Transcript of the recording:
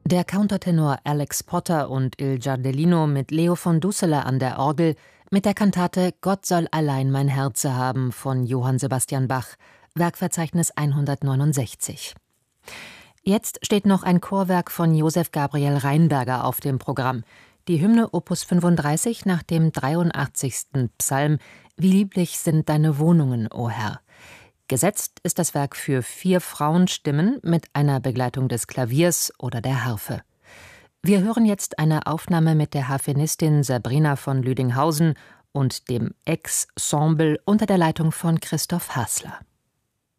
Der Countertenor Alex Potter und Il Giardellino mit Leo von Dusseler an der Orgel mit der Kantate »Gott soll allein mein Herze haben« von Johann Sebastian Bach, Werkverzeichnis 169. Jetzt steht noch ein Chorwerk von Josef Gabriel Rheinberger auf dem Programm, die Hymne Opus 35 nach dem 83. Psalm »Wie lieblich sind deine Wohnungen, o Herr«. Gesetzt ist das Werk für 4 Frauenstimmen mit einer Begleitung des Klaviers oder der Harfe. Wir hören jetzt eine Aufnahme mit der Harfenistin Sabrina von Lüdinghausen und dem Ex-Ensemble unter der Leitung von Christoph Hasler.